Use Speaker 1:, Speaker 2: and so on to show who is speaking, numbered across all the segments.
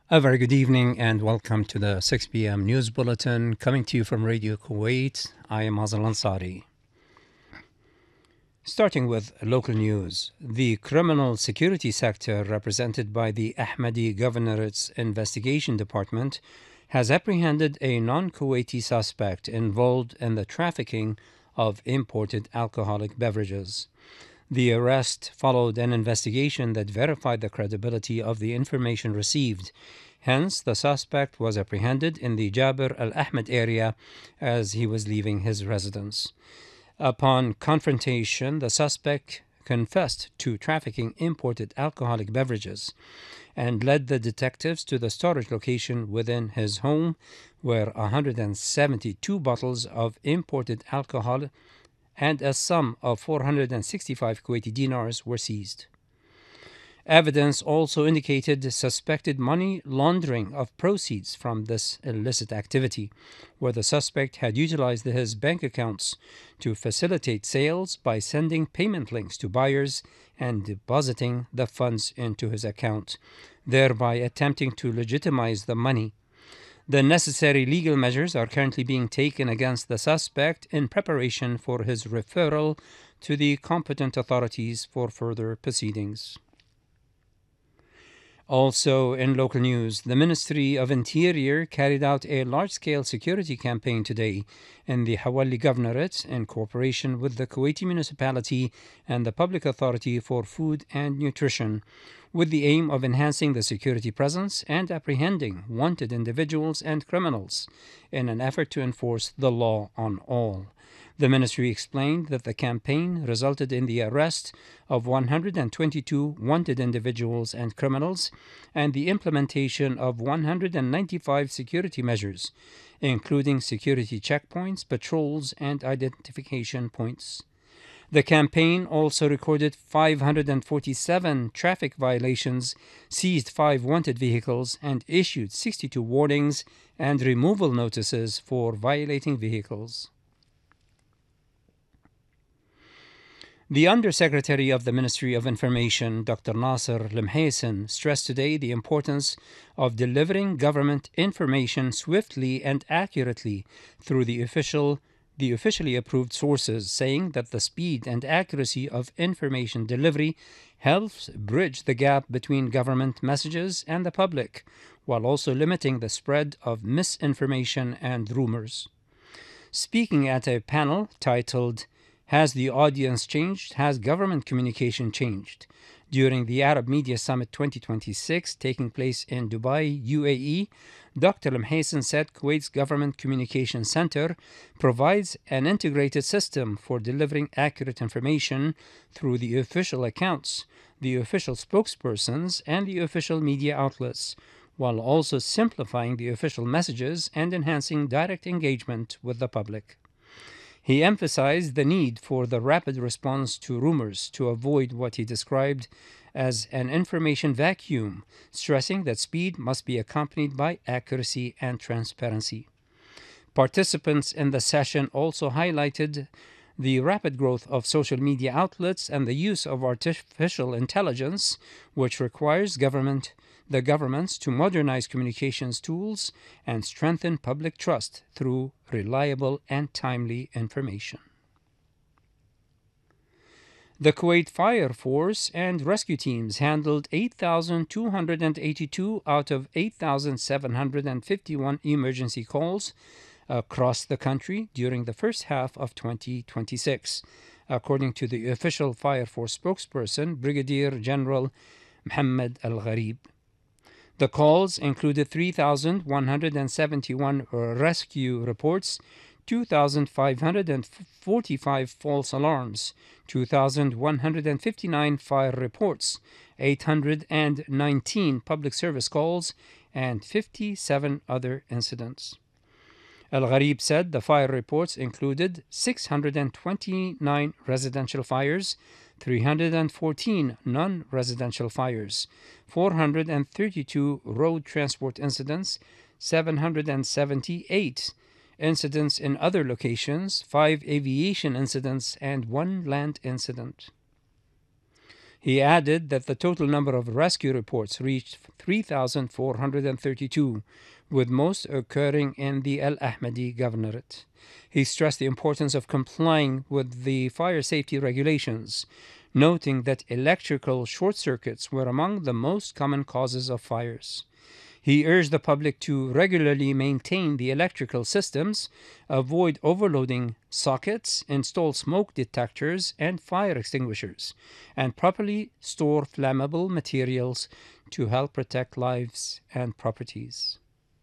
Speaker 1: A very good evening and welcome to the 6 p.m. news bulletin coming to you from Radio Kuwait. I am Hazal Ansari. Starting with local news, the criminal security sector, represented by the Ahmadi Governorate's investigation department, has apprehended a non-Kuwaiti suspect involved in the trafficking of imported alcoholic beverages. The arrest followed an investigation that verified the credibility of the information received. Hence, the suspect was apprehended in the Jabir al-Ahmed area as he was leaving his residence. Upon confrontation, the suspect confessed to trafficking imported alcoholic beverages and led the detectives to the storage location within his home where 172 bottles of imported alcohol and a sum of 465 Kuwaiti dinars were seized. Evidence also indicated suspected money laundering of proceeds from this illicit activity, where the suspect had utilized his bank accounts to facilitate sales by sending payment links to buyers and depositing the funds into his account, thereby attempting to legitimize the money. The necessary legal measures are currently being taken against the suspect in preparation for his referral to the competent authorities for further proceedings. Also, in local news, the Ministry of Interior carried out a large-scale security campaign today in the Hawali Governorate in cooperation with the Kuwaiti municipality and the Public Authority for Food and Nutrition, with the aim of enhancing the security presence and apprehending wanted individuals and criminals in an effort to enforce the law on all. The ministry explained that the campaign resulted in the arrest of 122 wanted individuals and criminals and the implementation of 195 security measures, including security checkpoints, patrols, and identification points. The campaign also recorded 547 traffic violations, seized 5 wanted vehicles, and issued 62 warnings and removal notices for violating vehicles. The Undersecretary of the Ministry of Information, Dr. Nasser Lemhaysen, stressed today the importance of delivering government information swiftly and accurately through the officially approved sources, saying that the speed and accuracy of information delivery helps bridge the gap between government messages and the public, while also limiting the spread of misinformation and rumors. Speaking at a panel titled "Has the Audience Changed? Has Government Communication Changed?" during the Arab Media Summit 2026 taking place in Dubai, UAE, Dr. Lemhaysen said Kuwait's Government Communication Center provides an integrated system for delivering accurate information through the official accounts, the official spokespersons, and the official media outlets, while also simplifying the official messages and enhancing direct engagement with the public. He emphasized the need for the rapid response to rumors to avoid what he described as an information vacuum, stressing that speed must be accompanied by accuracy and transparency. Participants in the session also highlighted the rapid growth of social media outlets and the use of artificial intelligence, which requires the governments to modernize communications tools and strengthen public trust through reliable and timely information. The Kuwait Fire Force and rescue teams handled 8,282 out of 8,751 emergency calls across the country during the first half of 2026, according to the official Fire Force spokesperson, Brigadier General Mohammed Al Gharib. The calls included 3,171 rescue reports, 2,545 false alarms, 2,159 fire reports, 819 public service calls, and 57 other incidents. Al Gharib said the fire reports included 629 residential fires, 314 non-residential fires, 432 road transport incidents, 778 incidents in other locations, 5 aviation incidents, and 1 land incident. He added that the total number of rescue reports reached 3,432, with most occurring in the Al Ahmadi Governorate. He stressed the importance of complying with the fire safety regulations, noting that electrical short circuits were among the most common causes of fires. He urged the public to regularly maintain the electrical systems, avoid overloading sockets, install smoke detectors and fire extinguishers, and properly store flammable materials to help protect lives and properties.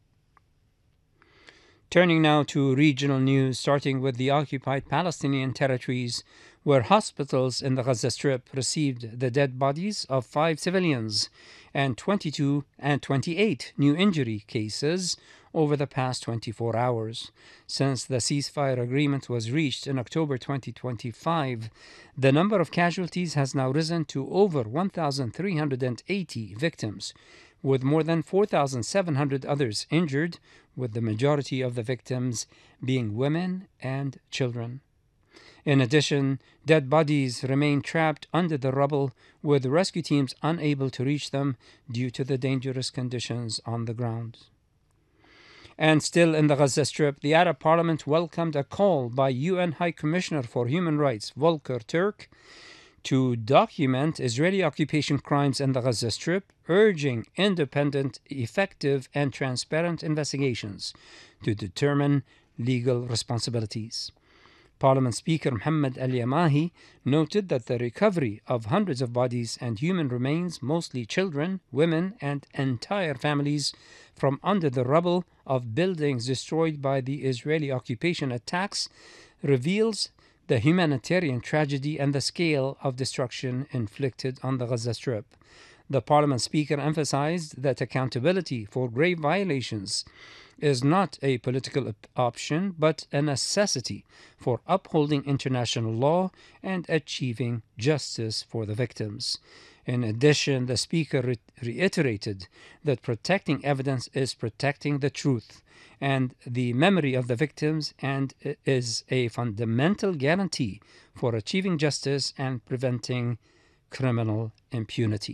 Speaker 1: Turning now to regional news, starting with the occupied Palestinian territories, where hospitals in the Gaza Strip received the dead bodies of 5 civilians and 28 new injury cases over the past 24 hours. Since the ceasefire agreement was reached in October 2025, the number of casualties has now risen to over 1,380 victims, with more than 4,700 others injured, with the majority of the victims being women and children. In addition, dead bodies remain trapped under the rubble, with rescue teams unable to reach them due to the dangerous conditions on the ground. And still in the Gaza Strip, the Arab Parliament welcomed a call by UN High Commissioner for Human Rights Volker Turk to document Israeli occupation crimes in the Gaza Strip, urging independent, effective, and transparent investigations to determine legal responsibilities. Parliament Speaker Mohammed Al-Yamahi noted that the recovery of hundreds of bodies and human remains, mostly children, women, and entire families, from under the rubble of buildings destroyed by the Israeli occupation attacks reveals the humanitarian tragedy and the scale of destruction inflicted on the Gaza Strip. The Parliament Speaker emphasized that accountability for grave violations is not a political option, but a necessity for upholding international law and achieving justice for the victims. In addition, the Speaker reiterated that protecting evidence is protecting the truth and the memory of the victims, and is a fundamental guarantee for achieving justice and preventing criminal impunity.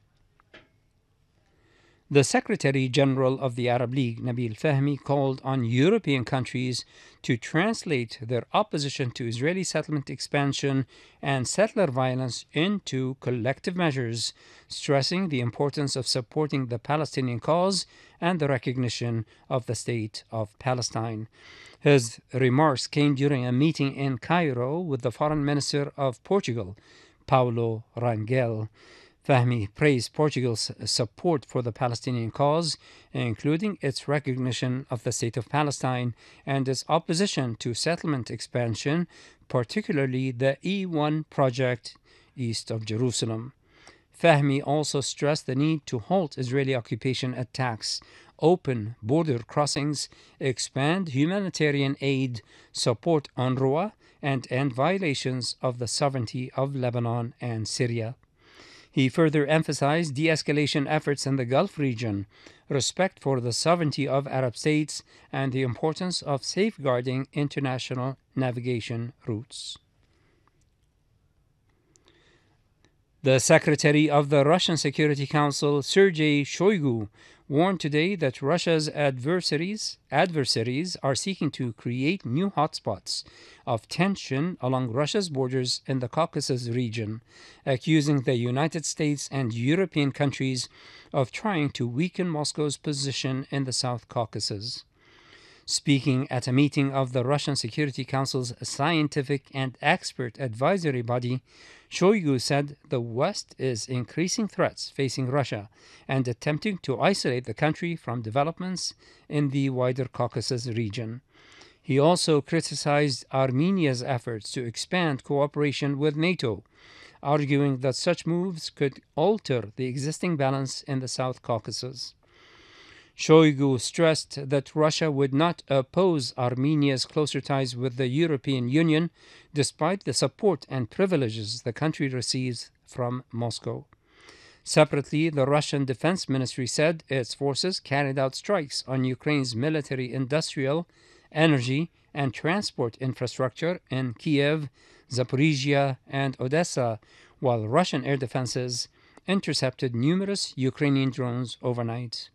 Speaker 1: The Secretary General of the Arab League, Nabil Fahmy, called on European countries to translate their opposition to Israeli settlement expansion and settler violence into collective measures, stressing the importance of supporting the Palestinian cause and the recognition of the State of Palestine. His remarks came during a meeting in Cairo with the Foreign Minister of Portugal, Paulo Rangel. Fahmy praised Portugal's support for the Palestinian cause, including its recognition of the State of Palestine and its opposition to settlement expansion, particularly the E1 project east of Jerusalem. Fahmy also stressed the need to halt Israeli occupation attacks, open border crossings, expand humanitarian aid, support UNRWA, and end violations of the sovereignty of Lebanon and Syria. He further emphasized de-escalation efforts in the Gulf region, respect for the sovereignty of Arab states, and the importance of safeguarding international navigation routes. The Secretary of the Russian Security Council, Sergei Shoigu, warned today that Russia's adversaries are seeking to create new hotspots of tension along Russia's borders in the Caucasus region, accusing the United States and European countries of trying to weaken Moscow's position in the South Caucasus. Speaking at a meeting of the Russian Security Council's scientific and expert advisory body, Shoigu said the West is increasing threats facing Russia and attempting to isolate the country from developments in the wider Caucasus region. He also criticized Armenia's efforts to expand cooperation with NATO, arguing that such moves could alter the existing balance in the South Caucasus. Shoigu stressed that Russia would not oppose Armenia's closer ties with the European Union, despite the support and privileges the country receives from Moscow. Separately, the Russian Defense Ministry said its forces carried out strikes on Ukraine's military, industrial, energy, and transport infrastructure in Kiev, Zaporizhia, and Odessa, while Russian air defenses intercepted numerous Ukrainian drones overnight.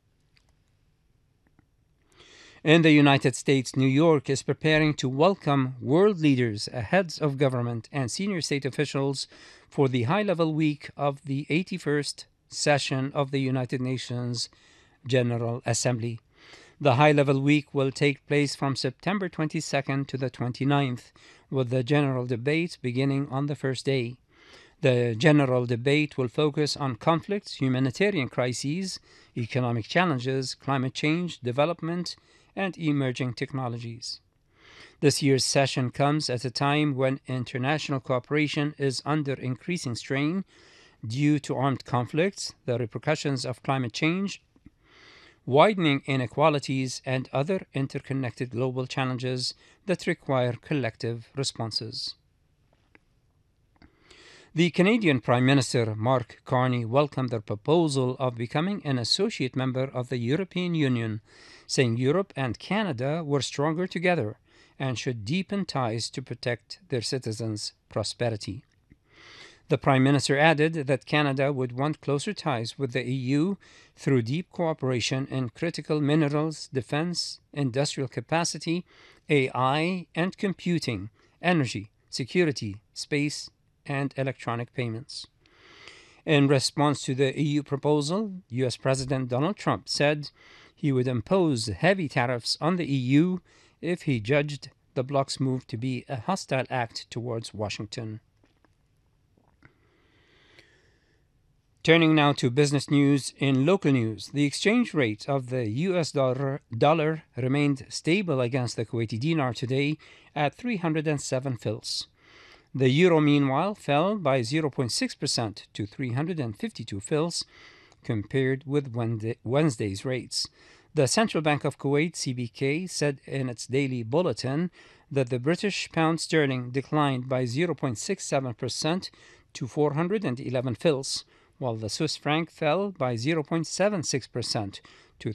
Speaker 1: In the United States, New York is preparing to welcome world leaders, heads of government, and senior state officials for the high-level week of the 81st session of the United Nations General Assembly. The high-level week will take place from September 22nd to the 29th, with the general debate beginning on the first day. The general debate will focus on conflicts, humanitarian crises, economic challenges, climate change, development, and emerging technologies. This year's session comes at a time when international cooperation is under increasing strain due to armed conflicts, the repercussions of climate change, widening inequalities, and other interconnected global challenges that require collective responses. The Canadian Prime Minister Mark Carney welcomed the proposal of becoming an associate member of the European Union, saying Europe and Canada were stronger together and should deepen ties to protect their citizens' prosperity. The Prime Minister added that Canada would want closer ties with the EU through deep cooperation in critical minerals, defense, industrial capacity, AI and computing, energy, security, space, and electronic payments. In response to the EU proposal, U.S. President Donald Trump said he would impose heavy tariffs on the EU if he judged the bloc's move to be a hostile act towards Washington. Turning now to business news. In local news, the exchange rate of the U.S. dollar remained stable against the Kuwaiti dinar today at 307 fils. The euro, meanwhile, fell by 0.6% to 352 fils compared with Wednesday's rates. The Central Bank of Kuwait, CBK, said in its daily bulletin that the British pound sterling declined by 0.67% to 411 fils, while the Swiss franc fell by 0.76% to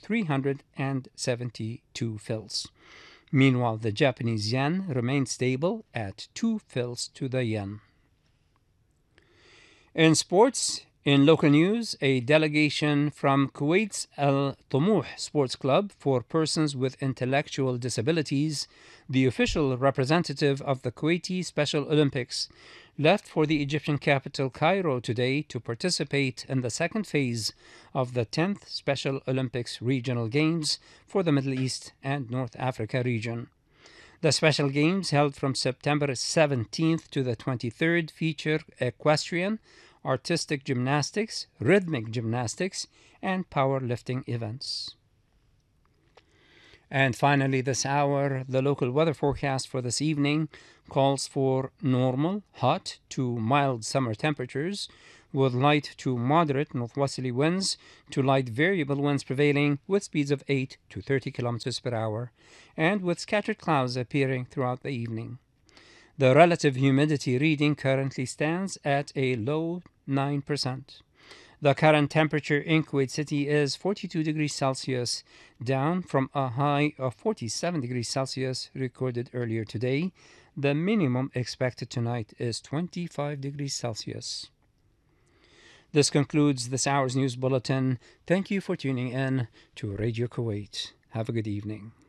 Speaker 1: 372 fils. Meanwhile, the Japanese yen remained stable at 2 fils to the yen. In sports, in local news, a delegation from Kuwait's Al Tamuh Sports Club for persons with intellectual disabilities, the official representative of the Kuwaiti Special Olympics, left for the Egyptian capital Cairo today to participate in the second phase of the 10th Special Olympics Regional Games for the Middle East and North Africa region. The Special Games, held from September 17th to the 23rd, feature equestrian, artistic gymnastics, rhythmic gymnastics, and powerlifting events. And finally, this hour, the local weather forecast for this evening calls for normal, hot to mild summer temperatures, with light to moderate northwesterly winds to light variable winds prevailing with speeds of 8 to 30 kilometers per hour, and with scattered clouds appearing throughout the evening. The relative humidity reading currently stands at a low 9%. The current temperature in Kuwait City is 42 degrees Celsius, down from a high of 47 degrees Celsius recorded earlier today. The minimum expected tonight is 25 degrees Celsius. This concludes this hour's news bulletin. Thank you for tuning in to Radio Kuwait. Have a good evening.